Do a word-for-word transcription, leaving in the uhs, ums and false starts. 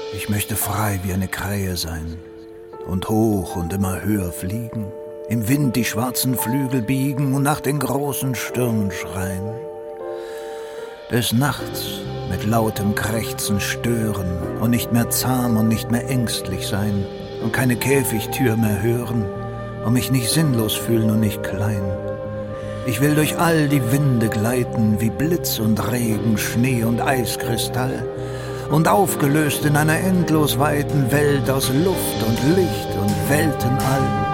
Ich möchte frei wie eine Krähe sein und hoch und immer höher fliegen, im Wind die schwarzen Flügel biegen und nach den großen Stürmen schreien. Des Nachts mit lautem Krächzen stören und nicht mehr zahm und nicht mehr ängstlich sein und keine Käfigtür mehr hören und mich nicht sinnlos fühlen und nicht klein. Ich will durch all die Winde gleiten wie Blitz und Regen, Schnee und Eiskristall und aufgelöst in einer endlos weiten Welt aus Luft und Licht und Weltenall.